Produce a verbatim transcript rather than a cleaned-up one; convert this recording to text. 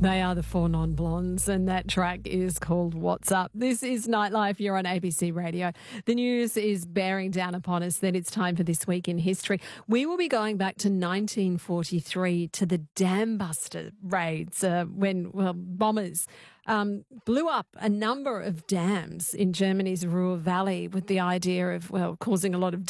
They are the Four Non-Blondes, and that track is called What's Up. This is Nightlife. You're on A B C Radio. The news is bearing down upon us that it's time for This Week in History. We will be going back to nineteen forty-three to the Dam Buster raids uh, when well, bombers um, blew up a number of dams in Germany's Ruhr Valley with the idea of, well, causing a lot of